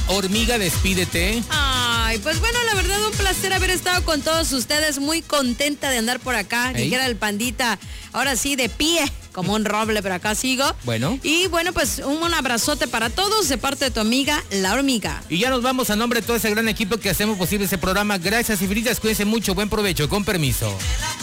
Hormiga, despídete. Ay, pues bueno, la verdad un placer haber estado con todos ustedes, muy contenta de andar por acá, dijera el pandita, ahora sí de pie, como un roble, pero acá sigo. Bueno. Y bueno, pues un abrazote para todos de parte de tu amiga, La Hormiga. Y ya nos vamos a nombre de todo ese gran equipo que hacemos posible ese programa. Gracias, infinitas, cuídense mucho, buen provecho, con permiso.